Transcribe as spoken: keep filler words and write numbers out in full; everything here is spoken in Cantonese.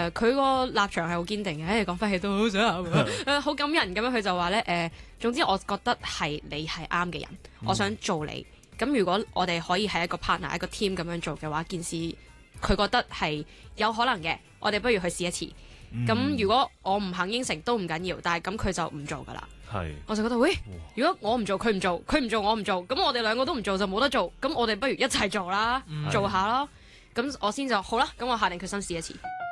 誒佢個立場係好堅定嘅，誒講翻起都好想喊，誒好感人咁樣。佢就話咧誒，總之我覺得係你係啱嘅人，嗯、我想做你。咁如果我哋可以係一個 partner 一個 team 咁樣做嘅話，件事佢覺得係有可能嘅，我哋不如去試一次。咁、嗯、如果我唔肯應承都唔緊要，但係咁佢就唔做噶啦。係，我就覺得喂，如果我唔做佢唔做，佢唔做我唔做，咁我哋兩個都唔做就冇得做，咁我哋不如一齊做啦，做下咯。咁我先就好啦，咁我下定決心試一次。